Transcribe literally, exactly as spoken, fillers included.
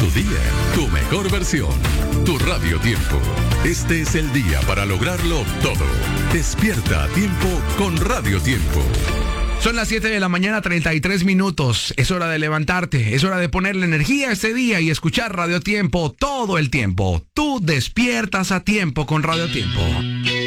día, tu mejor versión, tu Radio Tiempo. Este es el día para lograrlo todo. Despierta a tiempo con Radio Tiempo. Son las siete de la mañana, treinta y tres minutos. Es hora de levantarte, es hora de ponerle energía a este día y escuchar Radio Tiempo todo el tiempo. Tú despiertas a tiempo con Radio Tiempo.